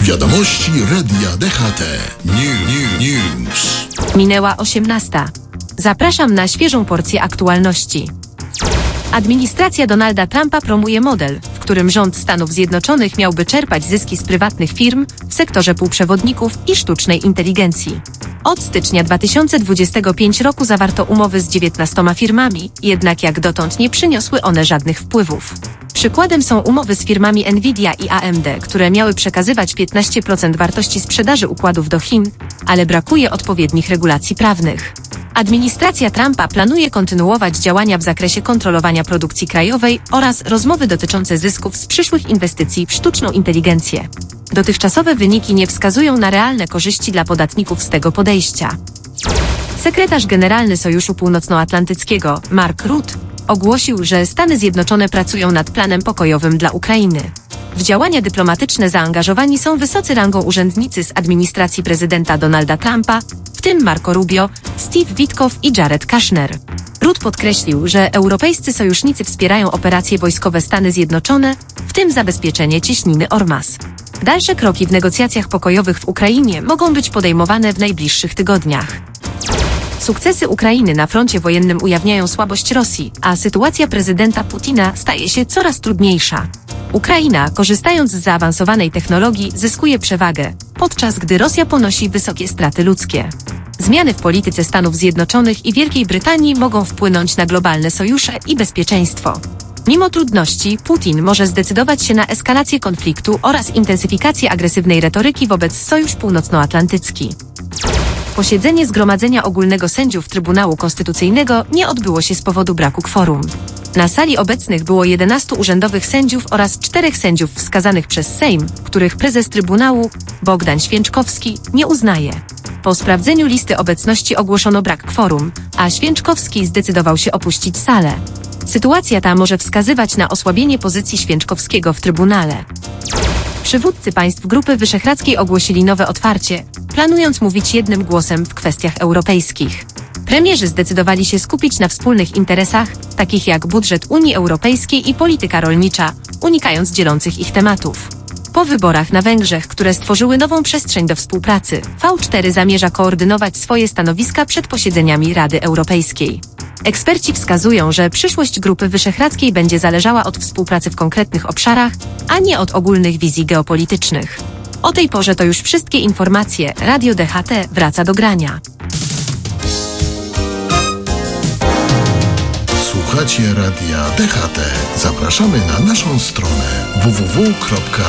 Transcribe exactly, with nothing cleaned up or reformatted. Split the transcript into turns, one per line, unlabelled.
Wiadomości Radia D H T. New, new, news.
Minęła osiemnasta. Zapraszam na świeżą porcję aktualności. Administracja Donalda Trumpa promuje model, w którym rząd Stanów Zjednoczonych miałby czerpać zyski z prywatnych firm w sektorze półprzewodników i sztucznej inteligencji. Od stycznia dwa tysiące dwudziestego piątego roku zawarto umowy z dziewiętnastoma firmami, jednak jak dotąd nie przyniosły one żadnych wpływów. Przykładem są umowy z firmami Nvidia i A M D, które miały przekazywać piętnaście procent wartości sprzedaży układów do Chin, ale brakuje odpowiednich regulacji prawnych. Administracja Trumpa planuje kontynuować działania w zakresie kontrolowania produkcji krajowej oraz rozmowy dotyczące zysków z przyszłych inwestycji w sztuczną inteligencję. Dotychczasowe wyniki nie wskazują na realne korzyści dla podatników z tego podejścia. Sekretarz generalny Sojuszu Północnoatlantyckiego, Mark Rutte, ogłosił, że Stany Zjednoczone pracują nad planem pokojowym dla Ukrainy. W działania dyplomatyczne zaangażowani są wysocy rangą urzędnicy z administracji prezydenta Donalda Trumpa, w tym Marco Rubio, Steve Witkow i Jared Kushner. Rutte podkreślił, że europejscy sojusznicy wspierają operacje wojskowe Stany Zjednoczone, w tym zabezpieczenie cieśniny Ormus. Dalsze kroki w negocjacjach pokojowych w Ukrainie mogą być podejmowane w najbliższych tygodniach. Sukcesy Ukrainy na froncie wojennym ujawniają słabość Rosji, a sytuacja prezydenta Putina staje się coraz trudniejsza. Ukraina, korzystając z zaawansowanej technologii, zyskuje przewagę, podczas gdy Rosja ponosi wysokie straty ludzkie. Zmiany w polityce Stanów Zjednoczonych i Wielkiej Brytanii mogą wpłynąć na globalne sojusze i bezpieczeństwo. Mimo trudności, Putin może zdecydować się na eskalację konfliktu oraz intensyfikację agresywnej retoryki wobec Sojuszu Północnoatlantycki. Posiedzenie Zgromadzenia Ogólnego Sędziów Trybunału Konstytucyjnego nie odbyło się z powodu braku kworum. Na sali obecnych było jedenastu urzędowych sędziów oraz czterech sędziów wskazanych przez Sejm, których prezes Trybunału, Bogdan Święczkowski, nie uznaje. Po sprawdzeniu listy obecności ogłoszono brak kworum, a Święczkowski zdecydował się opuścić salę. Sytuacja ta może wskazywać na osłabienie pozycji Święczkowskiego w Trybunale. Przywódcy państw Grupy Wyszehradzkiej ogłosili nowe otwarcie, planując mówić jednym głosem w kwestiach europejskich. Premierzy zdecydowali się skupić na wspólnych interesach, takich jak budżet Unii Europejskiej i polityka rolnicza, unikając dzielących ich tematów. Po wyborach na Węgrzech, które stworzyły nową przestrzeń do współpracy, V cztery zamierza koordynować swoje stanowiska przed posiedzeniami Rady Europejskiej. Eksperci wskazują, że przyszłość Grupy Wyszehradzkiej będzie zależała od współpracy w konkretnych obszarach, a nie od ogólnych wizji geopolitycznych. O tej porze to już wszystkie informacje. Radio D H T wraca do grania.
Słuchacie Radia D H T. Zapraszamy na naszą stronę w w w kropka